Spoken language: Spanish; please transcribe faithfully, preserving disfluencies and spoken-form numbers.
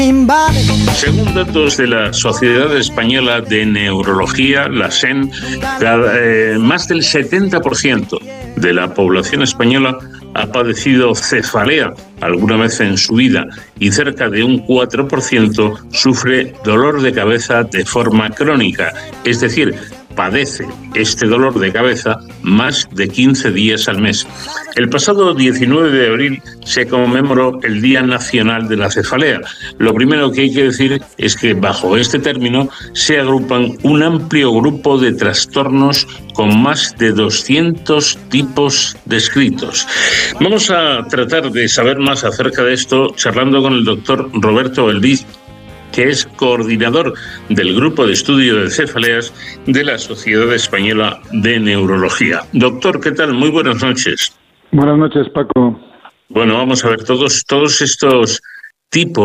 Según datos de la Sociedad Española de Neurología, la S E N, cada, eh, más del setenta por ciento de la población española ha padecido cefalea alguna vez en su vida y cerca de un cuatro por ciento sufre dolor de cabeza de forma crónica, es decir, padece este dolor de cabeza más de quince días al mes. El pasado diecinueve de abril se conmemoró el Día Nacional de la Cefalea. Lo primero que hay que decir es que bajo este término se agrupan un amplio grupo de trastornos con más de doscientos tipos descritos. Vamos a tratar de saber más acerca de esto charlando con el doctor Roberto Beldiz, que es coordinador del Grupo de Estudio de Cefaleas de la Sociedad Española de Neurología. Doctor, ¿qué tal? Muy buenas noches. Buenas noches, Paco. Bueno, vamos a ver, todos, todos estos tipos